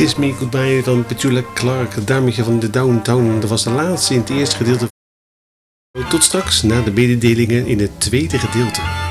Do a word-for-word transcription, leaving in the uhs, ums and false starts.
Kiss Me Goodbye van Petula Clark, het dametje van de Downtown. Dat was de laatste in het eerste gedeelte. Tot straks na de mededelingen in het tweede gedeelte.